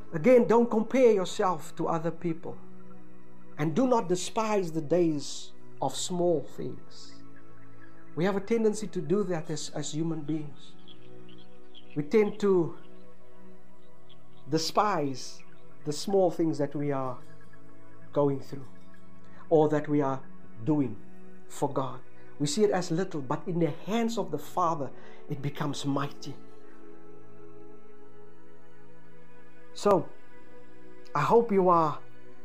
Again, don't compare yourself to other people. And do not despise the days of small things. We have a tendency to do that as human beings. We tend to despise the small things that we are going through or that we are doing for God. We see it as little, but in the hands of the Father, it becomes mighty. So, I hope you are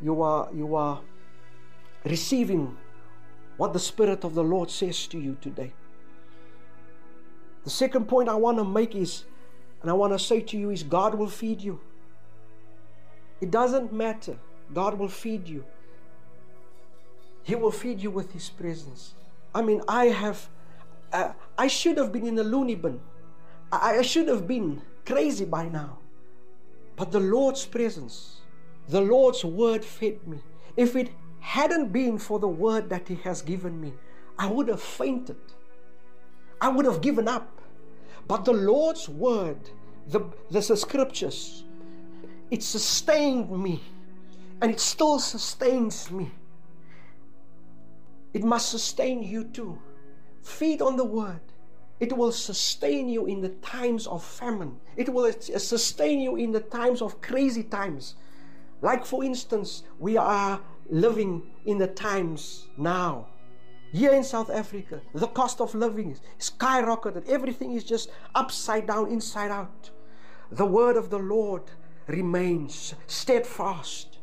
receiving what the Spirit of the Lord says to you today. The second point I want to make is, and I want to say to you, is God will feed you. It doesn't matter. God will feed you. He will feed you with His presence. I mean, I should have been in a loony bin. I should have been crazy by now. But the Lord's presence, the Lord's word fed me. If it hadn't been for the word that He has given me, I would have fainted. I would have given up. But the Lord's word, the scriptures, it sustained me. And it still sustains me. It must sustain you too. Feed on the word. It will sustain you in the times of famine. It will sustain you in the times of crazy times. Like for instance, we are living in the times now. Here in South Africa, the cost of living is skyrocketed. Everything is just upside down, inside out. The word of the Lord remains steadfast.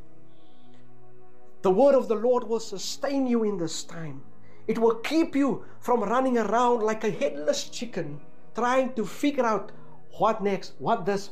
The word of the Lord will sustain you in this time. It will keep you from running around like a headless chicken, trying to figure out what next, what this.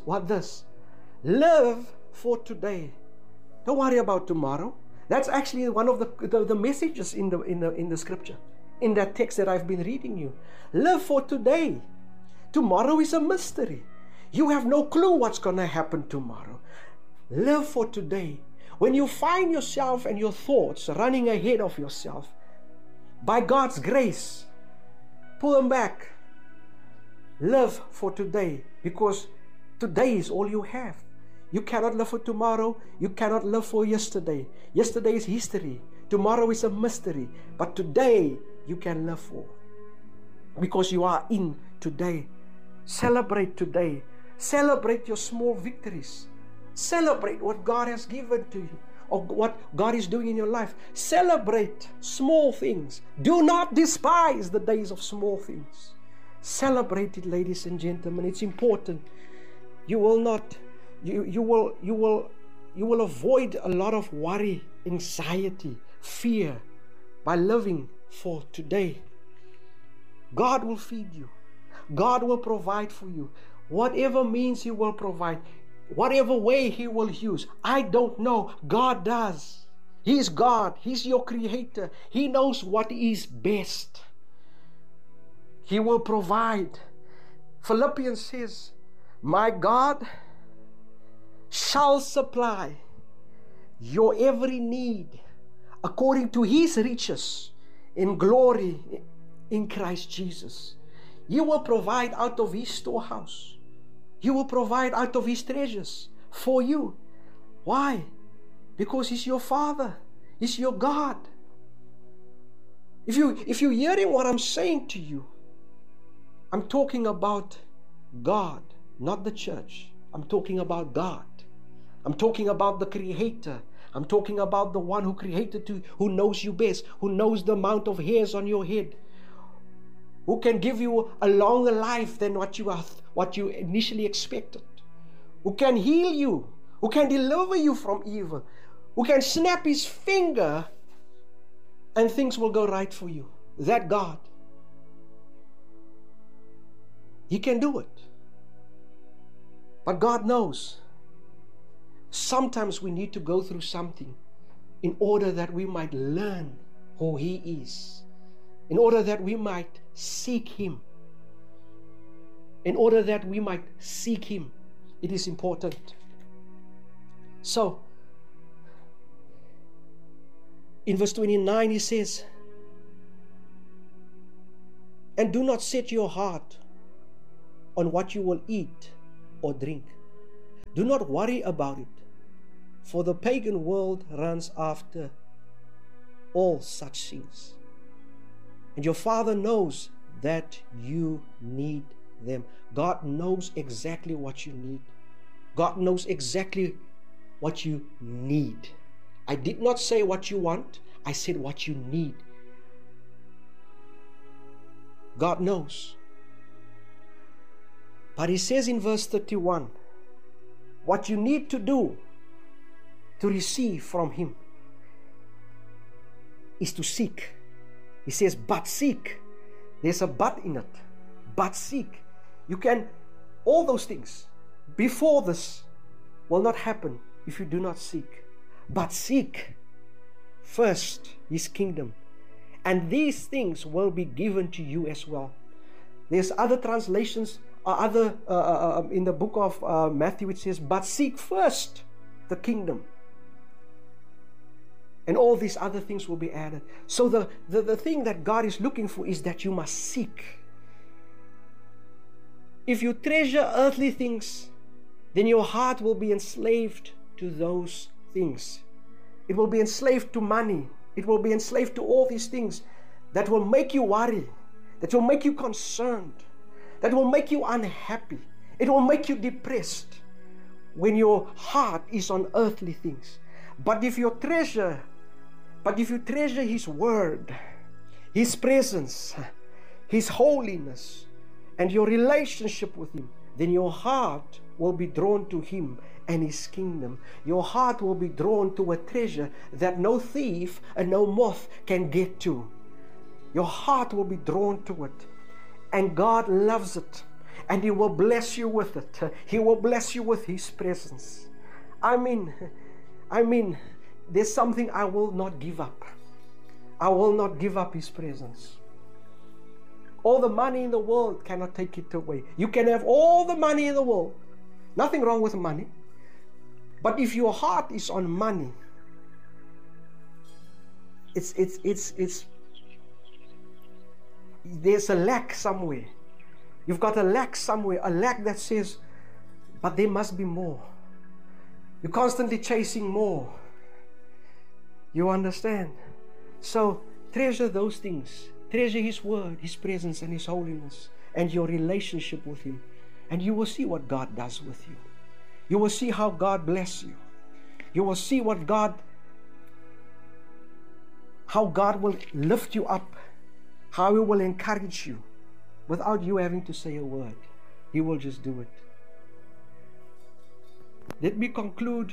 Live for today. Don't worry about tomorrow. That's actually one of the messages in the scripture, in that text that I've been reading you. Live for today. Tomorrow is a mystery. You have no clue what's going to happen tomorrow. Live for today. When you find yourself and your thoughts running ahead of yourself, by God's grace, pull them back. Live for today, because today is all you have. You cannot live for tomorrow. You cannot live for yesterday. Yesterday is history. Tomorrow is a mystery. But today you can live for, because you are in today. Celebrate today. Celebrate your small victories. Celebrate what God has given to you, or what God is doing in your life. Celebrate small things. Do not despise the days of small things. Celebrate it, ladies and gentlemen. It's important. You will not, you will avoid a lot of worry, anxiety, fear by living for today. God will feed you. God will provide for you. Whatever means He will provide. Whatever way He will use, I don't know. God does. He is God. He's your creator. He knows what is best. He will provide. Philippians says, my God shall supply your every need according to His riches in glory in Christ Jesus. He will provide out of His storehouse. He will provide out of His treasures for you. Why? Because He's your Father. He's your God. If you're hearing what I'm saying to you, I'm talking about God, not the church. I'm talking about God. I'm talking about the Creator. I'm talking about the one who created you, who knows you best, who knows the amount of hairs on your head, who can give you a longer life than what you initially expected, who can heal you, who can deliver you from evil, who can snap His finger and things will go right for you. That God, He can do it. But God knows sometimes we need to go through something in order that we might learn who He is, in order that we might seek Him. In order that we might seek Him, it is important. So, in verse 29 He says, and do not set your heart on what you will eat or drink. Do not worry about it, for the pagan world runs after all such things. And your Father knows that you need them. God knows exactly what you need. God knows exactly what you need. I did not say what you want. I said what you need. God knows. But He says in verse 31, what you need to do to receive from Him is to seek. He says, but seek. There's a but in it. But seek. You can, all those things before this will not happen if you do not seek. But seek first His kingdom, and these things will be given to you as well. There's other translations, in the book of Matthew, it says, but seek first the kingdom, and all these other things will be added. So the thing that God is looking for is that you must seek. If you treasure earthly things, then your heart will be enslaved to those things. It will be enslaved to money. It will be enslaved to all these things that will make you worry, that will make you concerned, that will make you unhappy. It will make you depressed when your heart is on earthly things. But if you treasure His word, His presence, His holiness, and your relationship with Him, then your heart will be drawn to Him and His kingdom. Your heart will be drawn to a treasure that no thief and no moth can get to. Your heart will be drawn to it. And God loves it. And He will bless you with it. He will bless you with His presence. I mean, there's something I will not give up. I will not give up His presence. All the money in the world cannot take it away. You can have all the money in the world. Nothing wrong with money. But if your heart is on money, there's a lack somewhere. You've got a lack somewhere, a lack that says, but there must be more. You're constantly chasing more. You understand? So treasure those things. Treasure His word, His presence, and His holiness, and your relationship with Him. And you will see what God does with you. You will see how God bless you. You will see how God will lift you up, how He will encourage you without you having to say a word. He will just do it. Let me conclude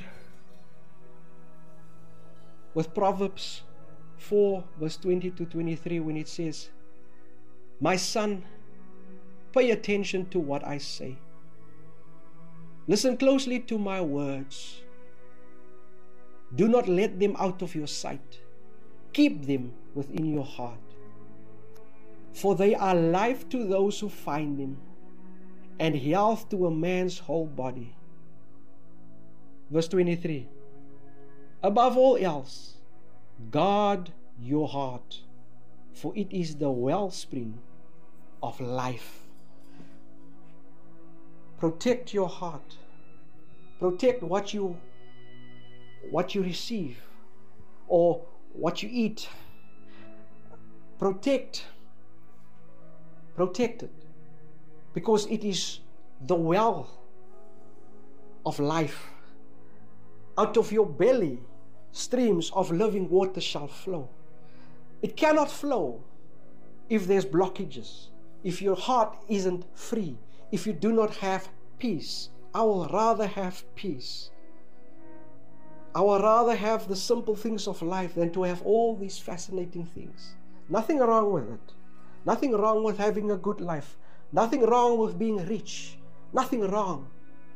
with Proverbs 4 verse 20 to 23 when it says, my son, pay attention to what I say. Listen closely to my words. Do not let them out of your sight. Keep them within your heart. For they are life to those who find them, and health to a man's whole body. Verse 23. Above all else, guard your heart, for it is the wellspring of life. Protect your heart. Protect what you receive or what you eat. Protect it, because it is the well of life. Out of your belly streams of living water shall flow. It cannot flow if there's blockages, if your heart isn't free, if you do not have peace. I will rather have peace. I will rather have the simple things of life than to have all these fascinating things. Nothing wrong with it. Nothing wrong with having a good life. Nothing wrong with being rich. Nothing wrong.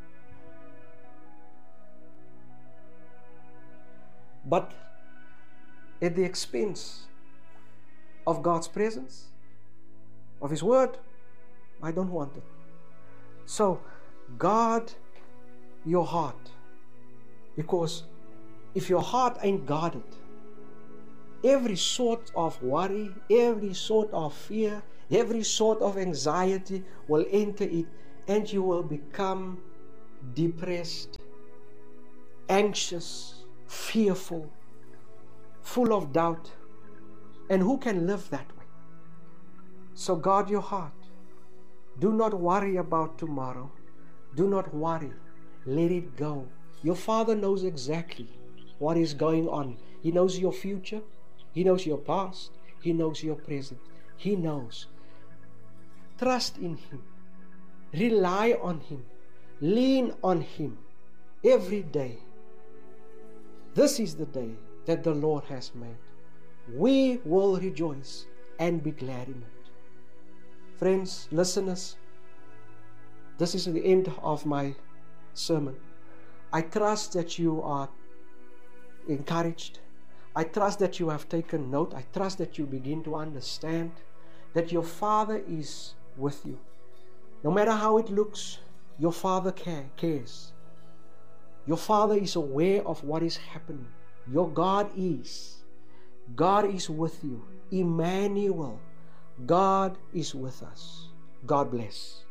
But at the expense of God's presence, of His word, I don't want it. So guard your heart, because if your heart ain't guarded, every sort of worry, every sort of fear, every sort of anxiety will enter it, and you will become depressed, anxious, fearful, full of doubt. And who can live that way? So guard your heart. Do not worry about tomorrow. Do not worry. Let it go. Your Father knows exactly what is going on. He knows your future. He knows your past. He knows your present. He knows. Trust in Him. Rely on Him. Lean on Him every day. This is the day that the Lord has made. We will rejoice and be glad in it. Friends, listeners, this is the end of my sermon. I trust that you are encouraged. I trust that you have taken note. I trust that you begin to understand that your Father is with you. No matter how it looks, your Father cares. Your Father is aware of what is happening. Your God is. God is with you. Emmanuel. God is with us. God bless.